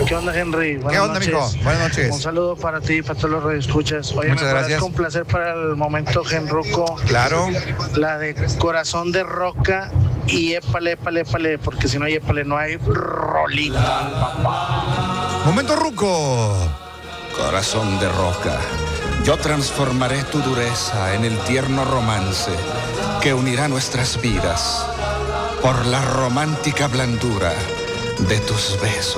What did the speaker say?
¿Qué onda, Henry? ¿Qué onda, mijo? Buenas noches. Un saludo para ti y para todos los radioescuchas. Oye, Muchas ¿me puedes gracias. complacer para el momento, Genruco? Claro. La de Corazón de Roca y épale, porque si no hay épale, no hay rolita. Momento ruco. Corazón de roca, yo transformaré tu dureza en el tierno romance que unirá nuestras vidas por la romántica blandura de tus besos.